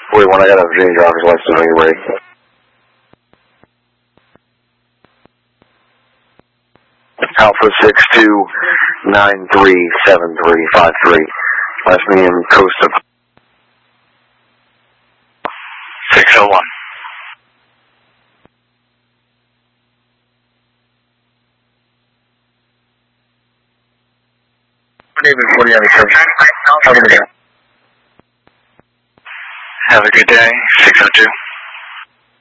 41, I got a Virginia driver's license when you're ready. Alpha 62937353. Last name Costa. 601. David, 40 on the service. Have a good day. 602.